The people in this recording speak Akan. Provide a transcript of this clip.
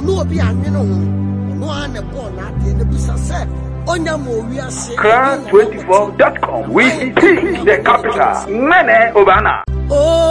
ono obi anwene ho ono an ne born na de ne busa se onya mo wi ase Crown24.com. We see the capital. Mene Obana.